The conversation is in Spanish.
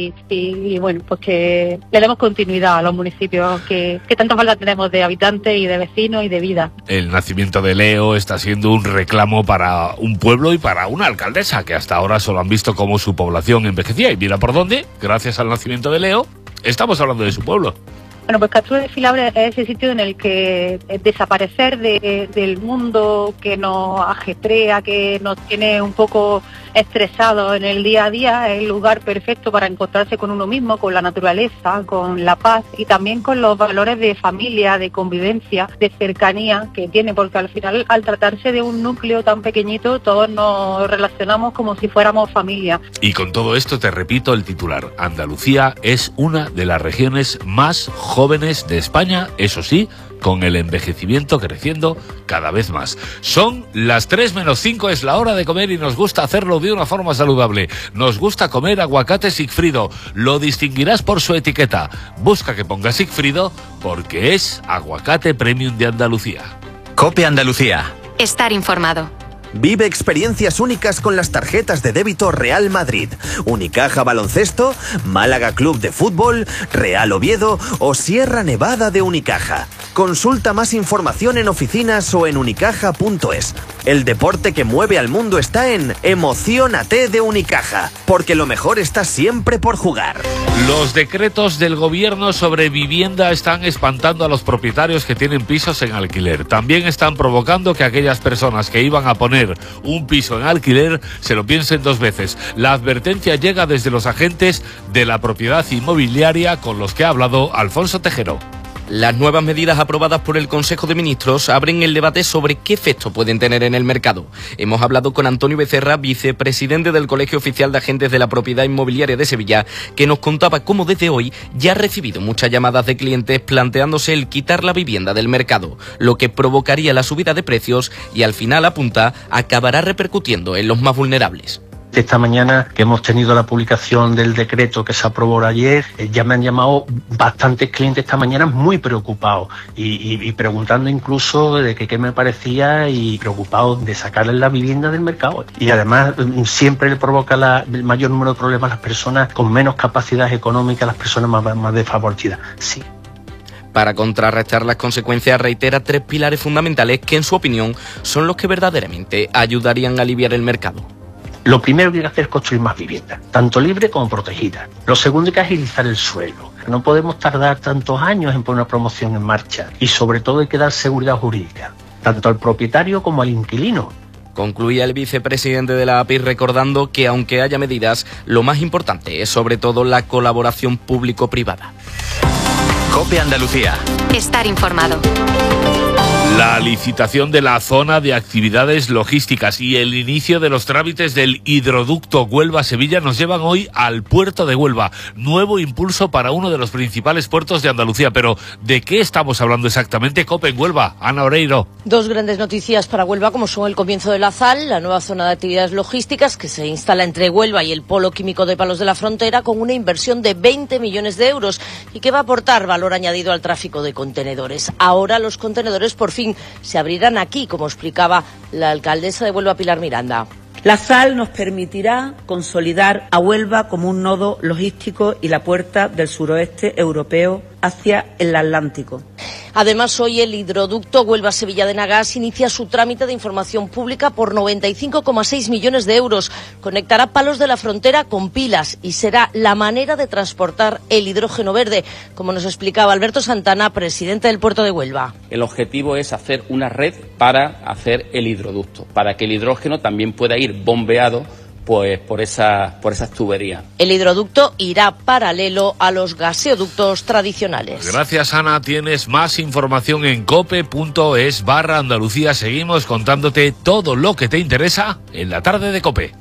y bueno, pues que le demos continuidad a los municipios que tanta falta tenemos de habitantes y de vecinos y de vida. El nacimiento de Leo está siendo un reclamo para un pueblo y para una alcaldesa que hasta ahora solo han visto cómo su población envejecía, y mira por dónde, gracias al nacimiento de Leo, estamos hablando de su pueblo. Bueno, pues Castro de Filabre es ese sitio en el que desaparecer del mundo que nos ajetrea, que nos tiene un poco estresados en el día a día, es el lugar perfecto para encontrarse con uno mismo, con la naturaleza, con la paz y también con los valores de familia, de convivencia, de cercanía que tiene, porque al final, al tratarse de un núcleo tan pequeñito, todos nos relacionamos como si fuéramos familia. Y con todo esto te repito el titular: Andalucía es una de las regiones más jóvenes de España, eso sí, con el envejecimiento creciendo cada vez más. Son las 3:05, es la hora de comer y nos gusta hacerlo de una forma saludable. Nos gusta comer aguacate Sigfrido. Lo distinguirás por su etiqueta. Busca que ponga Sigfrido porque es aguacate premium de Andalucía. COPE Andalucía. Estar informado. Vive experiencias únicas con las tarjetas de débito Real Madrid, Unicaja Baloncesto, Málaga Club de Fútbol, Real Oviedo o Sierra Nevada de Unicaja. Consulta más información en oficinas o en unicaja.es. El deporte que mueve al mundo está en Emociónate de Unicaja, porque lo mejor está siempre por jugar. Los decretos del gobierno sobre vivienda están espantando a los propietarios que tienen pisos en alquiler. También están provocando que aquellas personas que iban a poner un piso en alquiler se lo piensen dos veces. La advertencia llega desde los agentes de la propiedad inmobiliaria con los que ha hablado Alfonso Tejero. Las nuevas medidas aprobadas por el Consejo de Ministros abren el debate sobre qué efecto pueden tener en el mercado. Hemos hablado con Antonio Becerra, vicepresidente del Colegio Oficial de Agentes de la Propiedad Inmobiliaria de Sevilla, que nos contaba cómo desde hoy ya ha recibido muchas llamadas de clientes planteándose el quitar la vivienda del mercado, lo que provocaría la subida de precios y al final, apunta, acabará repercutiendo en los más vulnerables. Esta mañana que hemos tenido la publicación del decreto que se aprobó ayer, ya me han llamado bastantes clientes esta mañana muy preocupados y preguntando incluso de qué me parecía y preocupados de sacarles la vivienda del mercado. Y además siempre le provoca el mayor número de problemas a las personas con menos capacidad económica, las personas más desfavorecidas. Sí. Para contrarrestar las consecuencias, reitera 3 pilares fundamentales que, en su opinión, son los que verdaderamente ayudarían a aliviar el mercado. Lo primero que hay que hacer es construir más viviendas, tanto libre como protegida. Lo segundo hay que agilizar el suelo. No podemos tardar tantos años en poner una promoción en marcha y sobre todo hay que dar seguridad jurídica, tanto al propietario como al inquilino. Concluía el vicepresidente de la API recordando que aunque haya medidas, lo más importante es sobre todo la colaboración público-privada. COPE Andalucía. Estar informado. La licitación de la zona de actividades logísticas y el inicio de los trámites del hidroducto Huelva-Sevilla nos llevan hoy al puerto de Huelva. Nuevo impulso para uno de los principales puertos de Andalucía. Pero, ¿de qué estamos hablando exactamente? COPE en Huelva. Ana Oreiro. Dos grandes noticias para Huelva, como son el comienzo de la ZAL, la nueva zona de actividades logísticas que se instala entre Huelva y el polo químico de Palos de la Frontera con una inversión de 20 millones de euros y que va a aportar valor añadido al tráfico de contenedores. Ahora los contenedores por fin se abrirán aquí, como explicaba la alcaldesa de Huelva, Pilar Miranda. La ZAL nos permitirá consolidar a Huelva como un nodo logístico y la puerta del suroeste europeo hacia el Atlántico. Además, hoy el hidroducto Huelva-Sevilla de Nagas inicia su trámite de información pública por 95,6 millones de euros. Conectará Palos de la Frontera con Pilas y será la manera de transportar el hidrógeno verde, como nos explicaba Alberto Santana, presidente del puerto de Huelva. El objetivo es hacer una red para hacer el hidroducto, para que el hidrógeno también pueda ir bombeado pues por esas tuberías. El hidroducto irá paralelo a los gaseoductos tradicionales. Gracias, Ana. Tienes más información en cope.es/Andalucía. Seguimos contándote todo lo que te interesa en la tarde de COPE.